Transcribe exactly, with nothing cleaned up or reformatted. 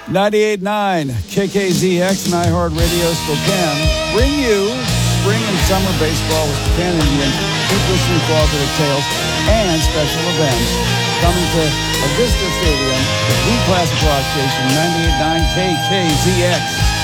ninety-eight point nine K K Z X and iHeartRadio Spokane bring you spring and summer baseball with Spokane Indians. Keep listening for alternate tales and special events. Coming to Avista Stadium, the B-Class Rock Station, ninety-eight point nine K K Z X.